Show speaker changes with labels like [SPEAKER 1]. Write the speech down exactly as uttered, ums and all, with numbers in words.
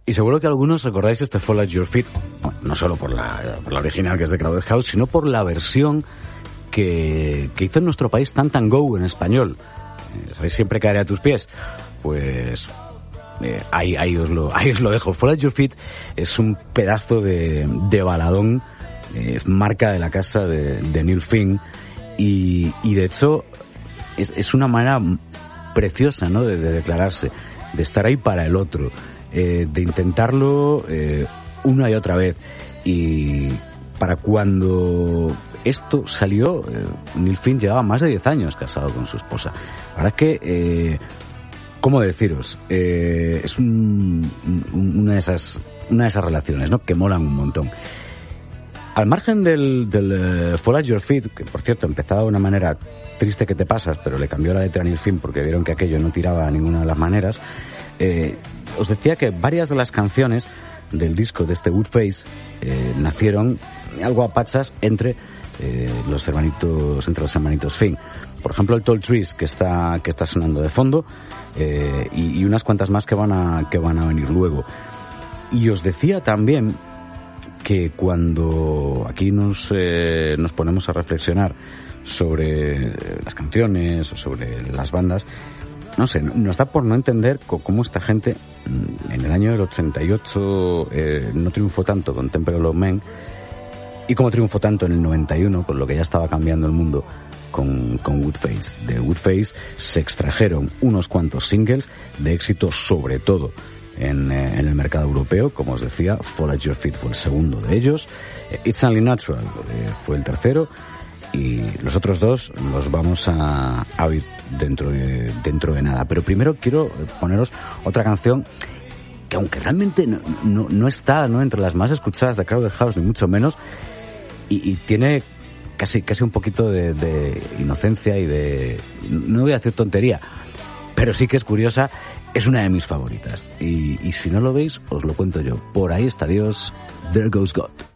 [SPEAKER 1] Y seguro que algunos recordáis este Fall at Your Feet, bueno, no solo por la, por la original, que es de Crowded House, sino por la versión que, que hizo en nuestro país Tan Tan Go en español. Eh, ¿Sabéis? Siempre caeré a tus pies. Pues eh, ahí, ahí, os lo, ahí os lo dejo. Fall at Your Feet es un pedazo de, de baladón, eh, marca de la casa de, de Neil Finn, y, y de hecho es, es una manera preciosa, ¿no?, de, de declararse, de estar ahí para el otro. Eh, de intentarlo eh, una y otra vez. Y para cuando esto salió, eh, Neil Finn llevaba más de diez años casado con su esposa. La verdad es que, eh, ¿cómo deciros? Eh, es un, un, una de esas una de esas relaciones, ¿no?, que molan un montón. Al margen del, del uh, Fall at Your Feet, que por cierto empezaba de una manera triste que te pasas, pero le cambió la letra a Neil Finn porque vieron que aquello no tiraba de ninguna de las maneras, eh, os decía que varias de las canciones del disco de este Woodface eh, nacieron algo a pachas entre eh, los hermanitos entre los hermanitos Finn. Por ejemplo, el Tall Trees, que está que está sonando de fondo, eh, y, y unas cuantas más que van a que van a venir luego. Y os decía también que cuando aquí nos eh, nos ponemos a reflexionar sobre las canciones o sobre las bandas, no sé, nos da por no entender cómo esta gente en el año del ochenta y ocho eh, no triunfó tanto con Temple of Men, y cómo triunfó tanto en el noventa y uno, con lo que ya estaba cambiando el mundo con, con Woodface. De Woodface se extrajeron unos cuantos singles de éxito, sobre todo en, eh, en el mercado europeo. Como os decía, Fall at Your Feet fue el segundo de ellos, eh, It's Only Natural eh, fue el tercero, y los otros dos los vamos a, a oír dentro de, dentro de nada. Pero primero quiero poneros otra canción que, aunque realmente no, no, no está, ¿no?, entre las más escuchadas de Crowded House, ni mucho menos, y, y tiene casi casi un poquito de, de inocencia y de, no voy a decir tontería, pero sí que es curiosa, es una de mis favoritas. Y, y si no lo veis, os lo cuento yo. Por ahí está Dios, There Goes God.